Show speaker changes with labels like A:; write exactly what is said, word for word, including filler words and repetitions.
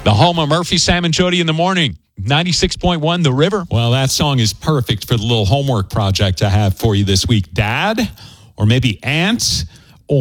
A: The home of Murphy, Sam, and Jody in the morning. ninety-six point one The River.
B: Well, that song is perfect for the little homework project I have for you this week. Dad, or maybe aunt,